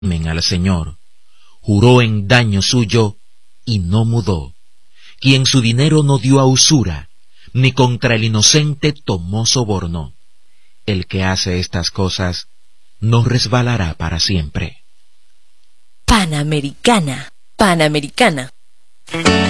temen al Señor. Juró en daño suyo y no mudó. Quien su dinero no dio a usura, ni contra el inocente tomó soborno. El que hace estas cosas no resbalará para siempre. Panamericana, Panamericana.